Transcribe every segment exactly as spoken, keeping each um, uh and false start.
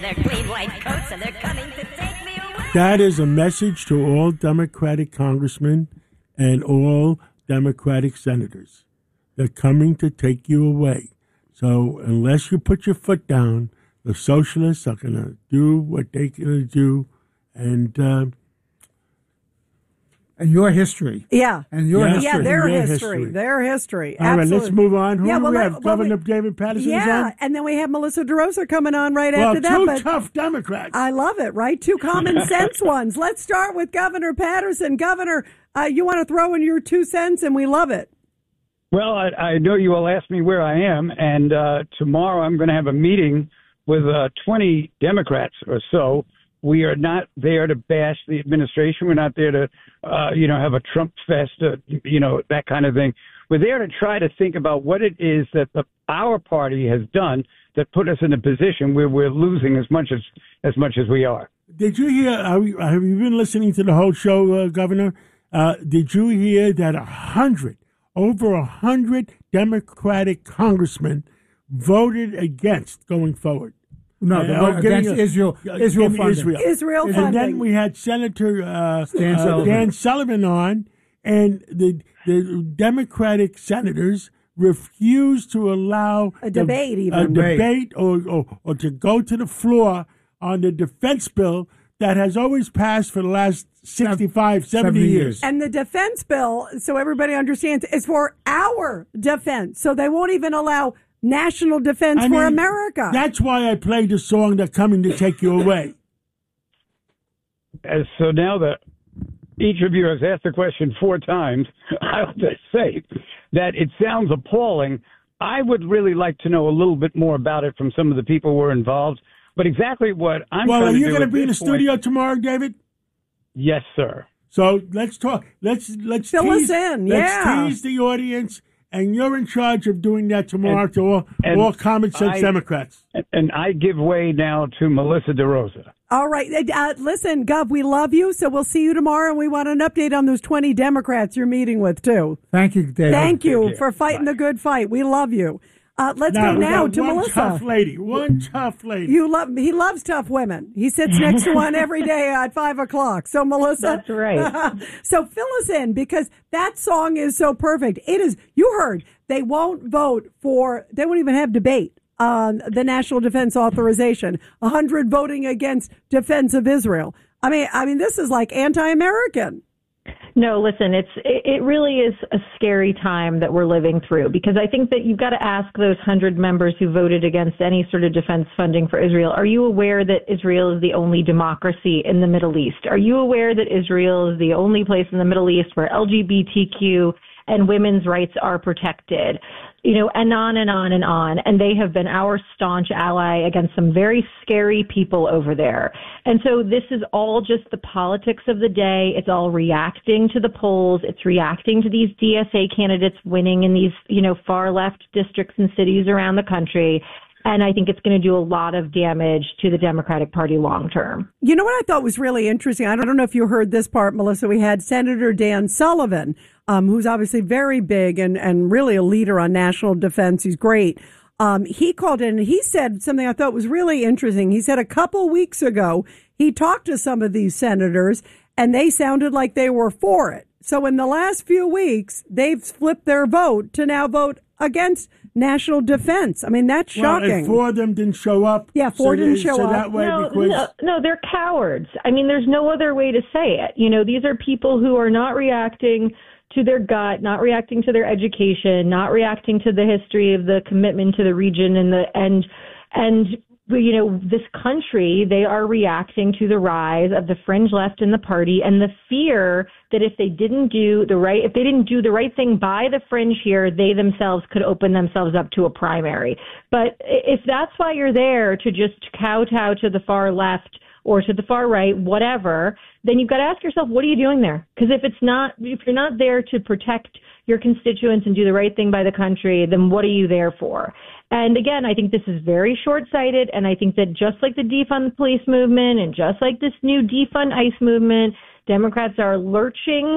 their clean white coats, and they're coming to take me away. That is a message to all Democratic congressmen and all Democratic senators. They're coming to take you away. So unless you put your foot down, the socialists are going to do what they're going to do. And uh, and your history. Yeah. And your yeah, history. Yeah, their Your history. history. Their history. All right, Absolutely. let's move on. Who Yeah, do well, we let- have? well, Governor we- David Patterson is Yeah, on? and then we have Melissa DeRosa coming on right Well, after that. two but tough Democrats. I love it, right? Two common sense ones. Let's start with Governor Patterson. Governor, uh, you want to throw in your two cents, and we love it. Well, I, I know you will ask me where I am, and uh, tomorrow I'm going to have a meeting with uh, twenty Democrats or so. We are not there to bash the administration. We're not there to, uh, you know, have a Trump fest, uh, you know, that kind of thing. We're there to try to think about what it is that the, our party has done that put us in a position where we're losing as much as as much as we are. Did you hear, have you, have you been listening to the whole show, uh, Governor? Uh, did you hear that a hundred, over a hundred Democratic congressmen voted against going forward? No, Uh, they oh, were giving against a- Israel. uh, Israel giving funding. Israel. Israel And funding. then we had Senator uh, Dan uh, Sullivan. Dan Sullivan on, and the the Democratic senators refused to allow A debate the, even. a Debate. debate or, or or to go to the floor on the defense bill that has always passed for the last sixty-five, seventy seventy years. years. And the defense bill, so everybody understands, is for our defense. So they won't even allow national defense I for mean, America. That's why I played the song "They're Coming to Take You Away." As so now that each of you has asked the question four times, I'll just say that it sounds appalling. I would really like to know a little bit more about it from some of the people who were involved. But exactly what I'm Well, trying are to you do going to at be in the this point- studio tomorrow, David? Yes, sir. So let's talk. Let's let's Fill tease, us in, Let's yeah. tease the audience, and you're in charge of doing that tomorrow And- to all, and all common sense I- Democrats. And I give way now to Melissa DeRosa. All right. Uh, listen, Gov, we love you, so we'll see you tomorrow, and we want an update on those twenty Democrats you're meeting with, too. Thank you, David. Thank you care. for fighting the good fight. We love you. Uh, let's Now, go we now got to one Melissa. tough lady. One tough lady. You love he loves tough women. He sits next to one every day at five o'clock. So Melissa, That's right. So fill us in, because that song is so perfect. It is. You heard they won't vote for. They won't even have debate on the National Defense Authorization. A hundred voting against defense of Israel. I mean, I mean, this is like anti-American. No, listen, it's it, it really is a scary time that we're living through, because I think that you've got to ask those hundred members who voted against any sort of defense funding for Israel, are you aware that Israel is the only democracy in the Middle East? Are you aware that Israel is the only place in the Middle East where L G B T Q and women's rights are protected? You know, and on and on and on. And they have been our staunch ally against some very scary people over there. And so this is all just the politics of the day. It's all reacting to the polls. It's reacting to these D S A candidates winning in these, you know, far left districts and cities around the country. And I think it's going to do a lot of damage to the Democratic Party long term. You know what I thought was really interesting? I don't know if you heard this part, Melissa. We had Senator Dan Sullivan, um, who's obviously very big and, and really a leader on national defense. He's great. Um, he called in and he said something I thought was really interesting. He said a couple weeks ago, he talked to some of these senators and they sounded like they were for it. So in the last few weeks, they've flipped their vote to now vote against national defense. I mean, that's Well, shocking. and four of them didn't show up. Yeah, four so didn't they- show so up. that way, No, because no, no, they're cowards. I mean, there's no other way to say it. You know, these are people who are not reacting to their gut, not reacting to their education, not reacting to the history of the commitment to the region and the and and you know, this country, they are reacting to the rise of the fringe left in the party and the fear that if they didn't do the right, if they didn't do the right thing by the fringe here, they themselves could open themselves up to a primary. But if that's why you're there, to just kowtow to the far left or to the far right, whatever, then you've got to ask yourself, what are you doing there? Because if it's not, if you're not there to protect your constituents and do the right thing by the country, then what are you there for? And again, I think this is very short-sighted, and I think that just like the defund the police movement and just like this new defund ICE movement, Democrats are lurching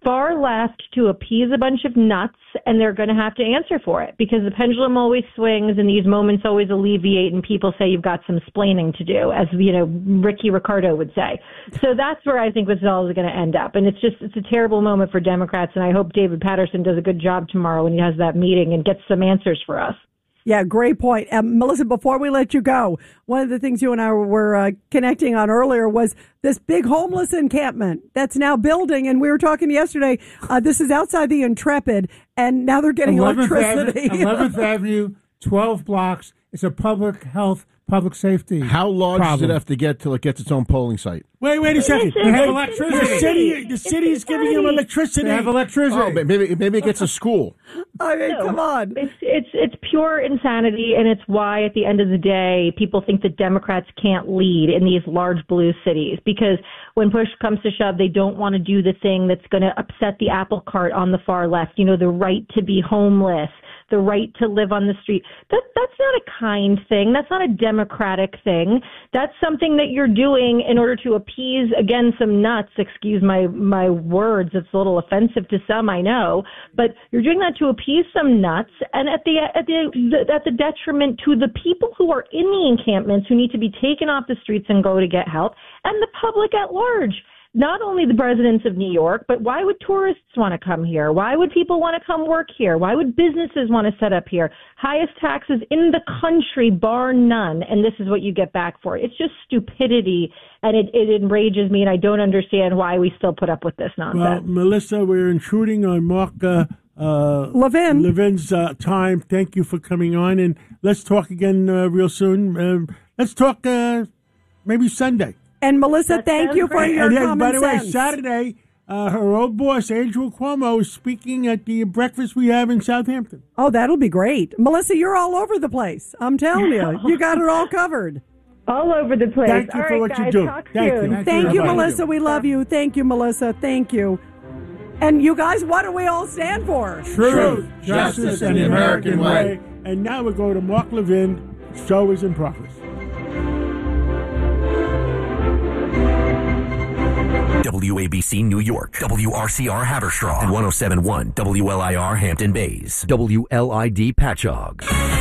far left to appease a bunch of nuts, and they're going to have to answer for it because the pendulum always swings and these moments always alleviate, and people say you've got some splaining to do, as, you know, Ricky Ricardo would say. So that's where I think this all is going to end up. And it's just, it's a terrible moment for Democrats, and I hope David Patterson does a good job tomorrow when he has that meeting and gets some answers for us. Yeah, great point. Um, Melissa, before we let you go, one of the things you and I were uh, connecting on earlier was this big homeless encampment that's now building. And we were talking yesterday, uh, this is outside the Intrepid, and now they're getting electricity. Avenue, eleventh Avenue, twelve blocks. It's a public health, public safety. How large problem. does it have to get till it gets its own polling site? Wait, wait a second. They have electricity. The city, the city is giving them electricity. They have electricity. Oh, maybe maybe it gets a school. I mean, No, come on. It's it's it's pure insanity, and it's why at the end of the day, people think that Democrats can't lead in these large blue cities because when push comes to shove, they don't want to do the thing that's going to upset the apple cart on the far left. You know, the right to be homeless, the right to live on the street. That that's not a kind thing. That's not a democratic thing. That's something that you're doing in order to appease, again, some nuts. Excuse my my words. It's a little offensive to some, I know, but you're doing that to appease some nuts, and at the at the, the at the detriment to the people who are in the encampments who need to be taken off the streets and go to get help, and the public at large. Not only the residents of New York, but why would tourists want to come here? Why would people want to come work here? Why would businesses want to set up here? Highest taxes in the country, bar none, and this is what you get back for it. It's just stupidity, and it, it enrages me, and I don't understand why we still put up with this nonsense. Well, Melissa, we're intruding on Mark uh, uh, Levin. Levin's uh, time. Thank you for coming on, and let's talk again uh, real soon. Uh, let's talk uh, maybe Sunday. And Melissa, That thank sounds you for great. your And then, common by the way, sense. Saturday, uh, her old boss, Andrew Cuomo, is speaking at the breakfast we have in Southampton. Oh, that'll be great. Melissa, you're all over the place. I'm telling you, you got it all covered. All over the place. Thank you All for right, what guys, you do. talk Thank soon. you. Thank you, Bye-bye. Melissa. We love you. Thank you, Melissa. Thank you. And you guys, what do we all stand for? Truth, justice, and the American way. And now we go to Mark Levin. Show is in progress. W A B C New York, W R C R Haverstraw, and one oh seven point one W L I R Hampton Bays, W L I D Patchogue.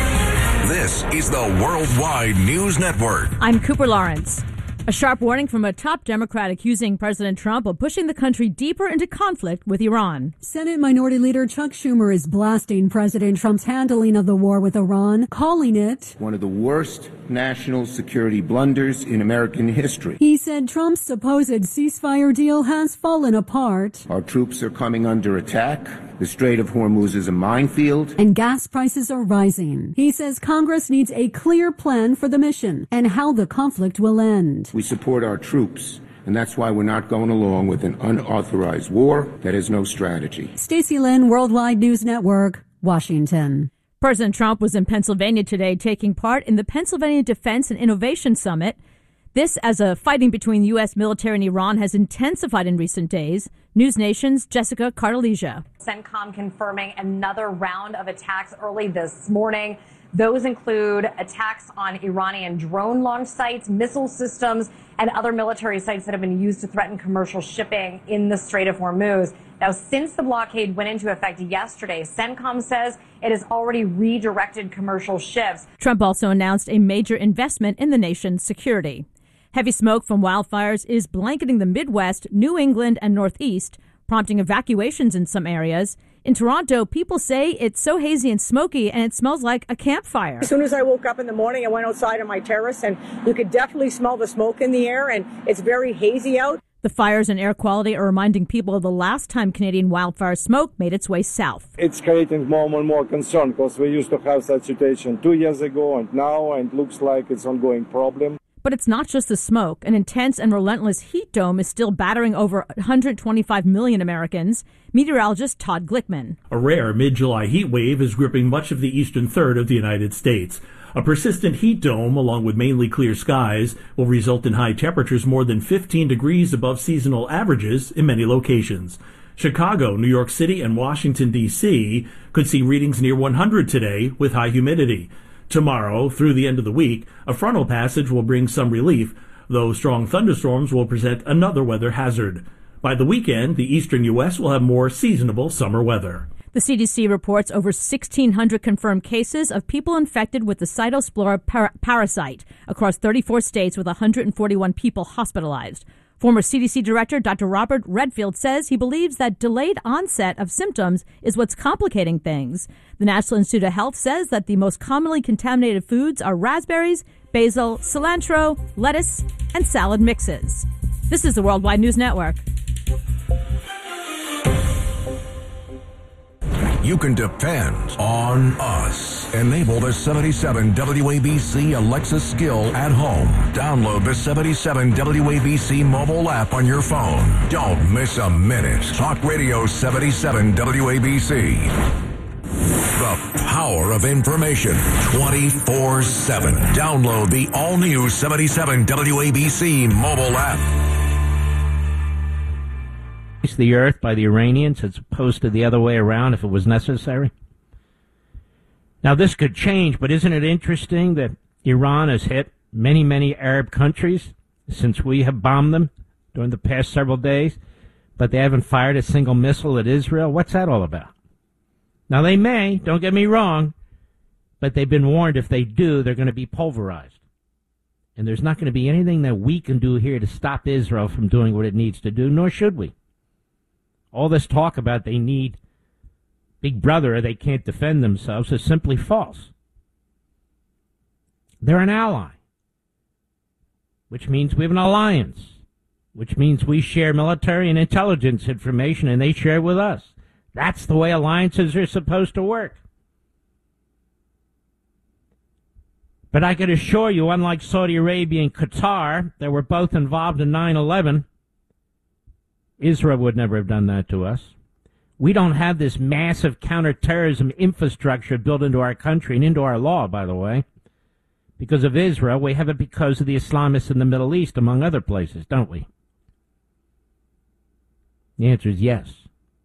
This is the Worldwide News Network. I'm Cooper Lawrence. A sharp warning from a top Democrat accusing President Trump of pushing the country deeper into conflict with Iran. Senate Minority Leader Chuck Schumer is blasting President Trump's handling of the war with Iran, calling it one of the worst national security blunders in American history. He said Trump's supposed ceasefire deal has fallen apart. Our troops are coming under attack. The Strait of Hormuz is a minefield. And gas prices are rising. He says Congress needs a clear plan for the mission and how the conflict will end. We support our troops, and that's why we're not going along with an unauthorized war that has no strategy. Stacey Lynn, Worldwide News Network, Washington. President Trump was in Pennsylvania today taking part in the Pennsylvania Defense and Innovation Summit. This as a fighting between the U S military and Iran has intensified in recent days. News Nation's Jessica Cardelija. CENTCOM confirming another round of attacks early this morning. Those include attacks on Iranian drone launch sites, missile systems, and other military sites that have been used to threaten commercial shipping in the Strait of Hormuz. Now, since the blockade went into effect yesterday, CENTCOM says it has already redirected commercial ships. Trump also announced a major investment in the nation's security. Heavy smoke from wildfires is blanketing the Midwest, New England, and Northeast, prompting evacuations in some areas. In Toronto, people say it's so hazy and smoky and it smells like a campfire. As soon as I woke up in the morning, I went outside on my terrace and you could definitely smell the smoke in the air, and it's very hazy out. The fires and air quality are reminding people of the last time Canadian wildfire smoke made its way south. It's creating more and more concern because we used to have such situation two years ago and now, and it looks like it's an ongoing problem. But it's not just the smoke. An intense and relentless heat dome is still battering over one hundred twenty-five million Americans. Meteorologist Todd Glickman. A rare mid-July heat wave is gripping much of the eastern third of the United States. A persistent heat dome, along with mainly clear skies, will result in high temperatures more than fifteen degrees above seasonal averages in many locations. Chicago, New York City, and Washington, D C could see readings near one hundred today with high humidity. Tomorrow, through the end of the week, a frontal passage will bring some relief, though strong thunderstorms will present another weather hazard. By the weekend, the eastern U S will have more seasonable summer weather. The C D C reports over sixteen hundred confirmed cases of people infected with the Cytospora par- parasite across thirty-four states, with one hundred forty-one people hospitalized. Former C D C Director Doctor Robert Redfield says he believes that delayed onset of symptoms is what's complicating things. The National Institute of Health says that the most commonly contaminated foods are raspberries, basil, cilantro, lettuce, and salad mixes. This is the Worldwide News Network. You can depend on us. Enable the seventy-seven W A B C Alexa skill at home. Download the seventy-seven W A B C mobile app on your phone. Don't miss a minute. Talk Radio seventy-seven W A B C. The power of information twenty-four seven. Download the all-new seventy-seven W A B C mobile app. The earth by the Iranians as opposed to the other way around if it was necessary. Now, this could change, but isn't it interesting that Iran has hit many, many Arab countries since we have bombed them during the past several days, but they haven't fired a single missile at Israel? What's that all about? Now, they may, don't get me wrong, but they've been warned if they do, they're going to be pulverized. And there's not going to be anything that we can do here to stop Israel from doing what it needs to do, nor should we. All this talk about they need Big Brother or they can't defend themselves is simply false. They're an ally, which means we have an alliance, which means we share military and intelligence information and they share with us. That's the way alliances are supposed to work. But I can assure you, unlike Saudi Arabia and Qatar, that were both involved in nine eleven, Israel would never have done that to us. We don't have this massive counterterrorism infrastructure built into our country and into our law, by the way, because of Israel. We have it because of the Islamists in the Middle East, among other places, don't we? The answer is yes.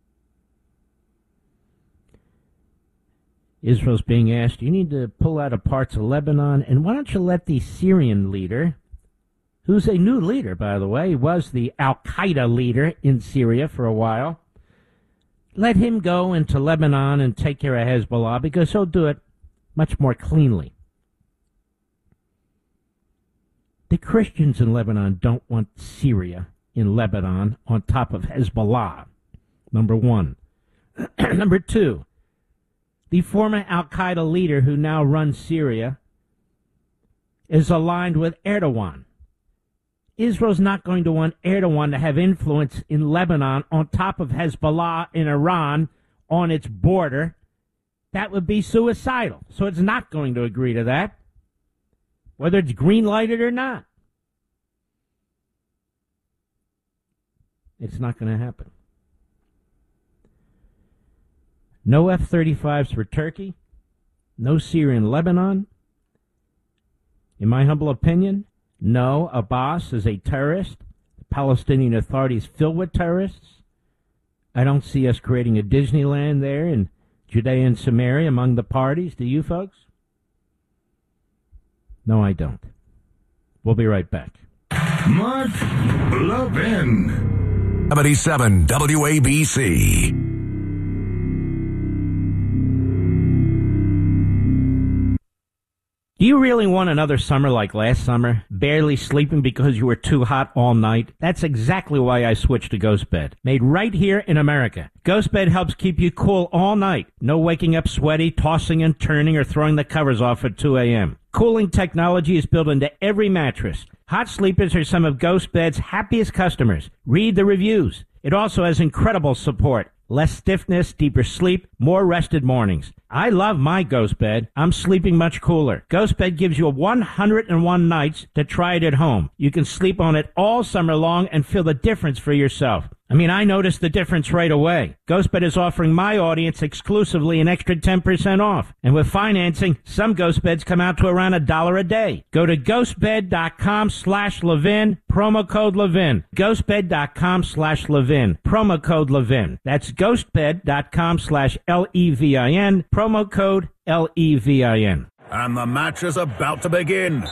Israel's being asked, you need to pull out of parts of Lebanon, and why don't you let the Syrian leader, who's a new leader, by the way, he was the Al-Qaeda leader in Syria for a while, let him go into Lebanon and take care of Hezbollah, because he'll do it much more cleanly. The Christians in Lebanon don't want Syria in Lebanon on top of Hezbollah, number one. Number two, the former Al-Qaeda leader who now runs Syria is aligned with Erdogan. Israel's not going to want Erdogan to have influence in Lebanon on top of Hezbollah in Iran on its border. That would be suicidal. So it's not going to agree to that, whether it's green-lighted or not. It's not going to happen. No F thirty-fives for Turkey. No Syria and Lebanon. In my humble opinion, no, Abbas is a terrorist. The Palestinian Authority is filled with terrorists. I don't see us creating a Disneyland there in Judea and Samaria among the parties. Do you folks? No, I don't. We'll be right back. Mark Levin. seventy-seven W A B C. Do you really want another summer like last summer? Barely sleeping because you were too hot all night? That's exactly why I switched to GhostBed. Made right here in America. GhostBed helps keep you cool all night. No waking up sweaty, tossing and turning, or throwing the covers off at two a.m. Cooling technology is built into every mattress. Hot sleepers are some of GhostBed's happiest customers. Read the reviews. It also has incredible support. Less stiffness, deeper sleep, more rested mornings. I love my GhostBed. I'm sleeping much cooler. GhostBed gives you one hundred one nights to try it at home. You can sleep on it all summer long and feel the difference for yourself. I mean, I noticed the difference right away. GhostBed is offering my audience exclusively an extra ten percent off. And with financing, some GhostBeds come out to around a dollar a day. Go to ghostbed.com slash Levin, promo code Levin. Ghostbed.com slash Levin, promo code Levin. That's ghostbed.com slash L E V I N, promo code L E V I N. And the match is about to begin.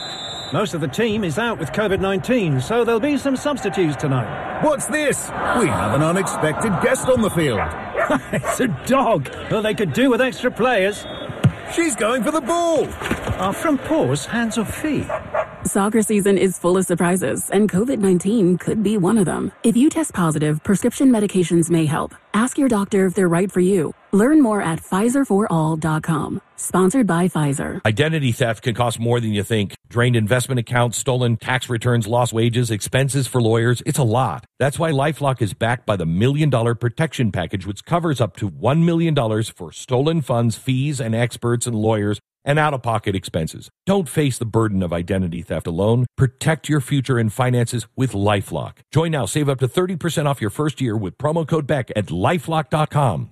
Most of the team is out with COVID nineteen, so there'll be some substitutes tonight. What's this? We have an unexpected guest on the field. It's a dog. Well, they could do with extra players. She's going for the ball. Are front paws hands or feet? Soccer season is full of surprises, and COVID nineteen could be one of them. If you test positive, prescription medications may help. Ask your doctor if they're right for you. Learn more at Pfizer for all dot com. Sponsored by Pfizer. Identity theft can cost more than you think. Drained investment accounts, stolen tax returns, lost wages, expenses for lawyers. It's a lot. That's why LifeLock is backed by the Million Dollar Protection Package, which covers up to one million dollars for stolen funds, fees, and experts and lawyers, and out-of-pocket expenses. Don't face the burden of identity theft alone. Protect your future and finances with LifeLock. Join now. Save up to thirty percent off your first year with promo code Beck at LifeLock dot com.